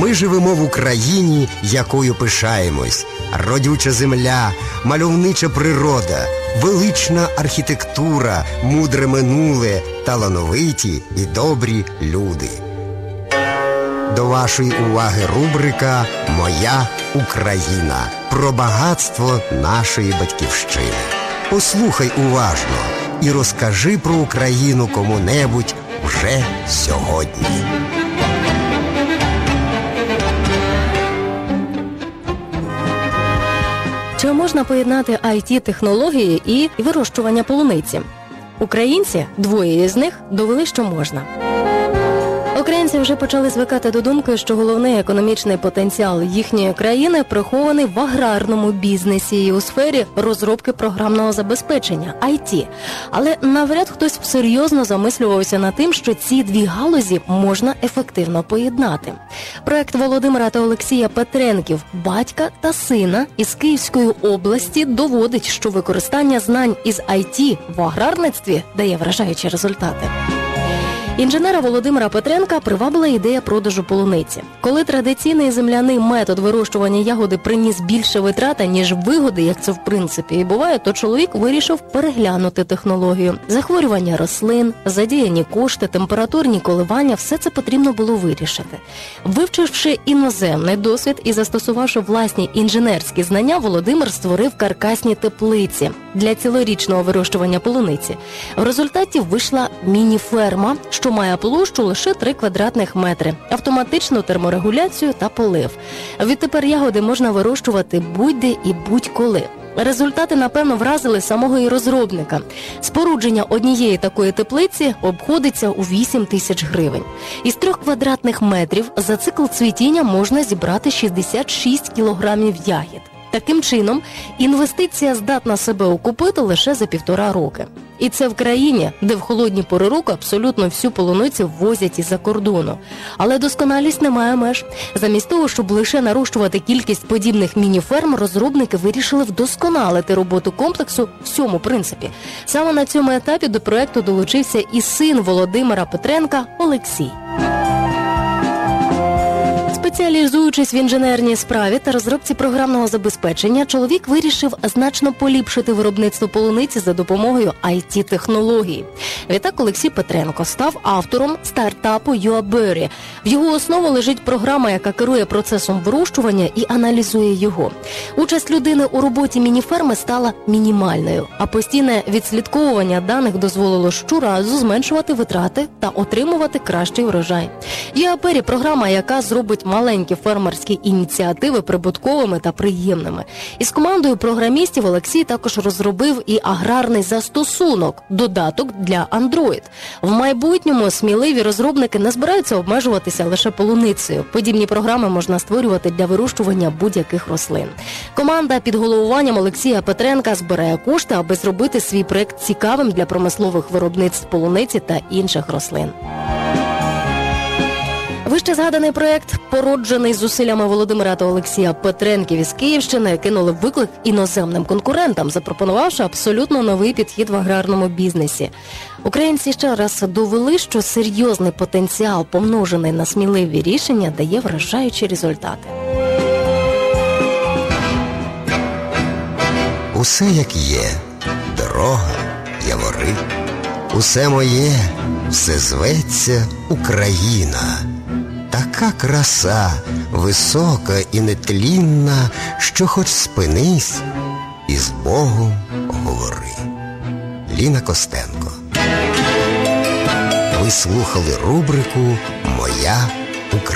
Ми живемо в Україні, якою пишаємось. Родюча земля, мальовнича природа, велична архітектура, мудре минуле, талановиті і добрі люди. До вашої уваги рубрика «Моя Україна» про багатство нашої батьківщини. Послухай уважно і розкажи про Україну кому-небудь вже сьогодні. Чи можна поєднати IT-технології і вирощування полуниці? Українці, двоє із них, довели, що можна. Українці вже почали звикати до думки, що головний економічний потенціал їхньої країни прихований в аграрному бізнесі і у сфері розробки програмного забезпечення – IT. Але навряд хтось серйозно замислювався над тим, що ці дві галузі можна ефективно поєднати. Проект Володимира та Олексія Петренків, батька та сина із Київської області, доводить, що використання знань із IT в аграрництві дає вражаючі результати. Інженера Володимира Петренка привабила ідея продажу полуниці. Коли традиційний земляний метод вирощування ягоди приніс більше витрат, ніж вигоди, як це в принципі і буває, то чоловік вирішив переглянути технологію. Захворювання рослин, задіяні кошти, температурні коливання – все це потрібно було вирішити. Вивчивши іноземний досвід і застосувавши власні інженерські знання, Володимир створив каркасні теплиці для цілорічного вирощування полуниці. В результаті вийшла міні-ферма, що має площу лише 3 квадратних метри, автоматичну терморегуляцію та полив. Відтепер ягоди можна вирощувати будь-де і будь-коли. Результати, напевно, вразили самого і розробника. Спорудження однієї такої теплиці обходиться у 8 тисяч гривень. Із 3 квадратних метрів за цикл цвітіння можна зібрати 66 кілограмів ягід. Таким чином, інвестиція здатна себе окупити лише за 1,5 роки. І це в країні, де в холодні пори року абсолютно всю полуницю ввозять із-за кордону. Але досконалість не має меж. Замість того, щоб лише нарощувати кількість подібних міні-ферм, розробники вирішили вдосконалити роботу комплексу в цьому принципі. Саме на цьому етапі до проекту долучився і син Володимира Петренка Олексій. Спеціалізуючись в інженерній справі та розробці програмного забезпечення, чоловік вирішив значно поліпшити виробництво полуниці за допомогою IT-технологій. Відтак Олексій Петренко став автором стартапу YouAberry. В його основу лежить програма, яка керує процесом вирощування і аналізує його. Участь людини у роботі мініферми стала мінімальною, а постійне відслідковування даних дозволило щоразу зменшувати витрати та отримувати кращий врожай. YouAberry – програма, яка зробить маленькі фермерські ініціативи прибутковими та приємними. Із командою програмістів Олексій також розробив і аграрний застосунок – додаток для Android. В майбутньому сміливі розробники не збираються обмежуватися лише полуницею. Подібні програми можна створювати для вирощування будь-яких рослин. Команда під головуванням Олексія Петренка збирає кошти, аби зробити свій проект цікавим для промислових виробництв полуниці та інших рослин. Вище згаданий проект, породжений зусиллями Володимира та Олексія Петренків із Київщини, кинули виклик іноземним конкурентам, запропонувавши абсолютно новий підхід в аграрному бізнесі. Українці ще раз довели, що серйозний потенціал, помножений на сміливі рішення, дає вражаючі результати. Усе як є, дорога, явори, усе моє, все зветься Україна. Така краса, висока і нетлінна, що хоч спинись і з Богом говори. Ліна Костенко. Ви слухали рубрику «Моя Україна».